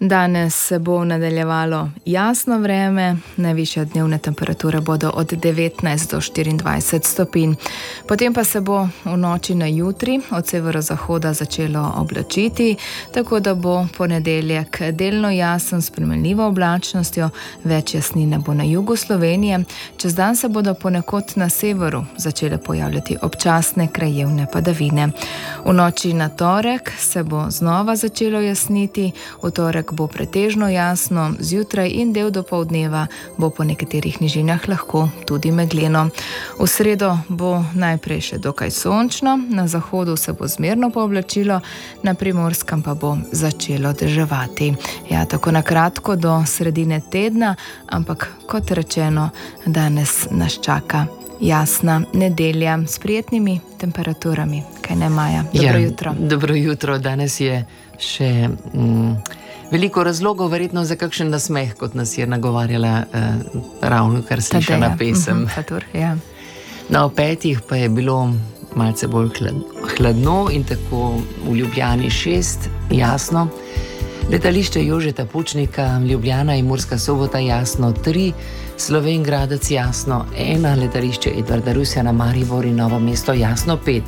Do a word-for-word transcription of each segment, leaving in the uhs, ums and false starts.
Danes se bo nadaljevalo jasno vreme, najvišje dnevne temperature bodo od devetnajst do štiriindvajset stopinj. Potem pa se bo v noči na jutri od severozahoda začelo oblačiti, tako da bo ponedeljek delno jasen s spremenljivo oblačnostjo, več jasnine bo na jugu Slovenije. Čez dan se bodo ponekod na severu začele pojavljati občasne krajevne padavine. V noči na torek se bo znova začelo jasniti, v torek bo pretežno jasno, zjutraj in del dopoldneva bo po nekaterih nižinah lahko tudi megleno. V sredo bo najprej še dokaj sončno, na zahodu se bo zmerno pooblačilo, na Primorskem pa bo začelo deževati. Ja, tako na kratko do sredine tedna, ampak kot rečeno, danes nas čaka jasna nedelja s prijetnimi temperaturami. Kaj ne, Maja? Dobro ja, jutro. Dobro jutro. Danes je še mm, veliko razlogov, verjetno za kakšen nasmeh, kot nas je nagovarjala eh, ravno kar slišana pesem. Uh-huh, Fatur, ja. Na petih pa je bilo malce bolj hladno in tako v Ljubljani šest, jasno. Letališče Jožeta Pučnika, Ljubljana in Murska Sobota jasno tri, Slovenj Gradec jasno ena, letališče Edvarda Rusjana, Maribor in Novo mesto jasno pet.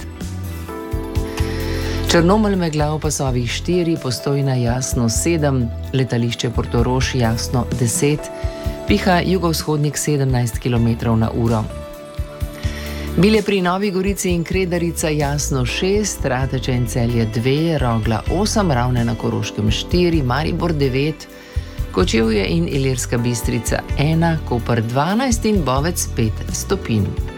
Črnomelj megla v pasovih štiri, Postojna jasno sedem, letališče Portorož jasno deset, piha jugovzhodnik sedemnajst kilometrov na uro. Bilje pri Novi Gorici in Kredarica jasno šest, Rateče in Celje dve, Rogla osem, Ravne na Koroškem štiri, Maribor devet, Kočevje in Ilirska Bistrica ena, Koper dvanajst in Bovec pet stopinj.